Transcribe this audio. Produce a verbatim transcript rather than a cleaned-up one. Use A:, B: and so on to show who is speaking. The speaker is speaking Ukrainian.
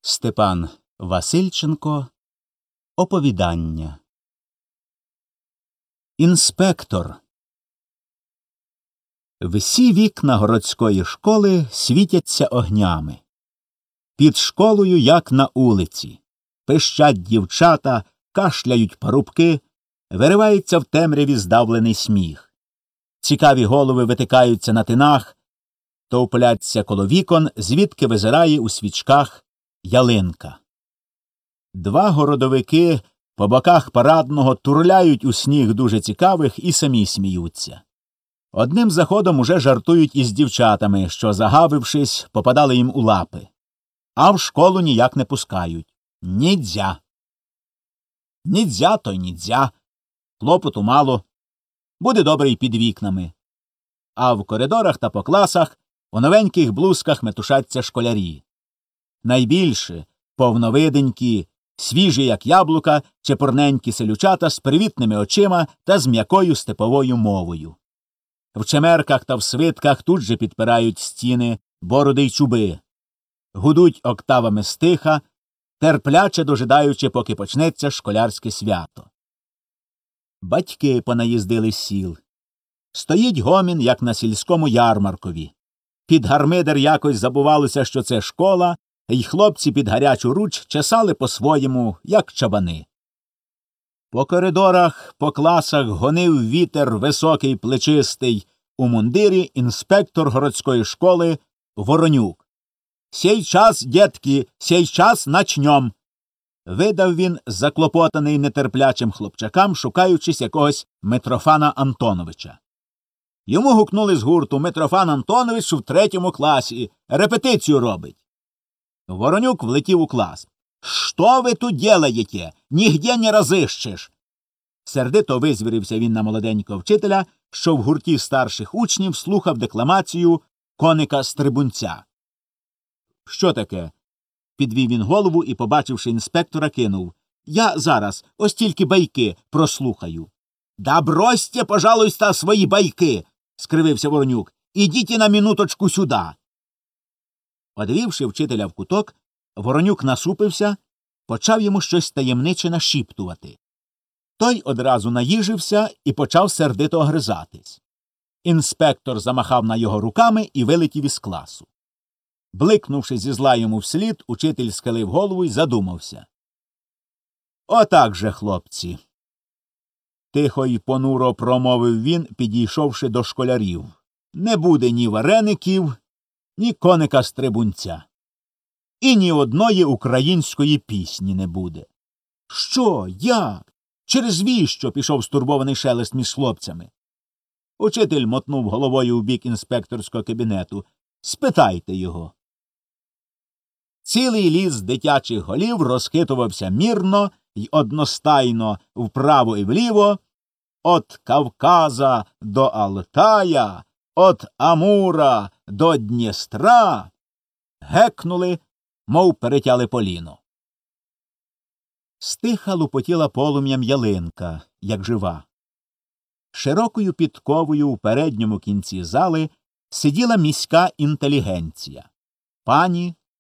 A: Степан Васильченко. Оповідання. Інспектор. Всі вікна городської школи світяться огнями. Під школою, як на улиці. Пищать дівчата, кашляють парубки, виривається в темряві здавлений сміх. Цікаві голови витикаються на тинах, товпляться коло вікон, звідки визирає у свічках ялинка. Два городовики по боках парадного турляють у сніг дуже цікавих і самі сміються. Одним заходом уже жартують із дівчатами, що, загавившись, попадали їм у лапи. А в школу ніяк не пускають. Нідзя. Нідзя, то й нідзя. Клопоту мало. Буде добре й під вікнами. А в коридорах та по класах у новеньких блузках метушаться школярі. Найбільше повновиденькі, свіжі, як яблука, чепурненькі селючата з привітними очима та з м'якою степовою мовою. В чемерках та в свитках тут же підпирають стіни бороди й чуби. Гудуть октавами стиха, терпляче дожидаючи, поки почнеться школярське свято. Батьки понаїздили з сіл. Стоїть гомін, як на сільському ярмаркові. Під гармидер якось забувалося, що це школа, й хлопці під гарячу руч чесали по-своєму, як чабани. По коридорах, по класах гонив вітер високий, плечистий, у мундирі інспектор городської школи Воронюк. «Сей час, дєтки, сей час начнем!» Видав він заклопотаний нетерплячим хлопчакам, шукаючись якогось Митрофана Антоновича. Йому гукнули з гурту: «Митрофан Антонович в третьому класі, репетицію робить». Воронюк влетів у клас. «Що ви тут делаєте? Нігде не разыщеш!» Сердито визвірився він на молоденького вчителя, що в гурті старших учнів слухав декламацію коника Стрибунця. «Що таке?» Підвів він голову і, побачивши інспектора, кинув: «Я зараз, ось тільки байки прослухаю». «Да бросьте, пожалуйста, свої байки!» — скривився Воронюк. «Ідіть на минуточку сюди!» Одвівши вчителя в куток, Воронюк насупився, почав йому щось таємниче нашіптувати. Той одразу наїжився і почав сердито огризатись. Інспектор замахав на його руками і вилетів із класу. Бликнувши зі зла йому вслід, учитель схилив голову й задумався. «Отак же, хлопці!» Тихо й понуро промовив він, підійшовши до школярів. «Не буде ні вареників, ні коника Стрибунця. І ні одної української пісні не буде». «Що? Як? Через віщо?» — пішов стурбований шелест між хлопцями. Учитель мотнув головою у бік інспекторського кабінету. «Спитайте його». Цілий ліс дитячих голів розхитувався мірно й одностайно вправо і вліво, «От Кавказа до Алтая, от Амура до Дністра» гекнули, мов перетяли поліно. Стиха лупотіла полум'ям ялинка, як жива. Широкою підковою у передньому кінці зали сиділа міська інтелігенція. Пані,